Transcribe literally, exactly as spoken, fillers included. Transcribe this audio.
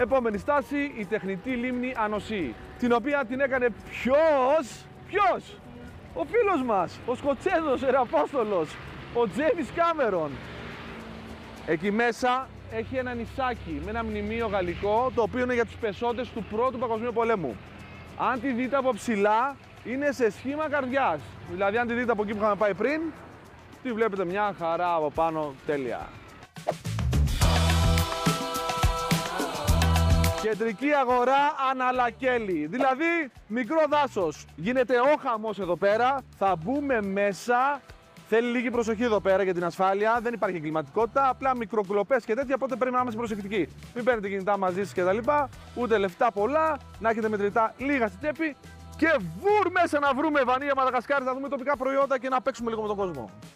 επόμενη στάση η τεχνητή λίμνη Ανοσή, την οποία την έκανε ποιος, ποιος, ο φίλος μας, ο Σκοτσέζος Εραπόστολος, ο Τζέιμις Κάμερον. Εκεί μέσα έχει ένα νησάκι με ένα μνημείο γαλλικό, το οποίο είναι για τους πεσόντες του Πρώτου Παγκοσμίου Πολέμου. Αν τη δείτε από ψηλά, είναι σε σχήμα καρδιάς. Δηλαδή, αν τη δείτε από εκεί που είχαμε πάει πριν, τη βλέπετε μια χαρά από πάνω, τέλεια. Κεντρική αγορά Αναλακέλη, δηλαδή μικρό δάσος. Γίνεται ο χαμός εδώ πέρα, θα μπούμε μέσα. Θέλει λίγη προσοχή εδώ πέρα για την ασφάλεια, δεν υπάρχει εγκληματικότητα, απλά μικροκλοπές και τέτοια, οπότε πρέπει να είμαστε προσεκτικοί. Μην παίρνετε κινητά μαζί σας κτλ. Ούτε λεφτά πολλά, να έχετε μετρητά λίγα στη τσέπη και βουρ μέσα να βρούμε Βανία Μαδαγασκάρης, να δούμε τοπικά προϊόντα και να παίξουμε λίγο με τον κόσμο.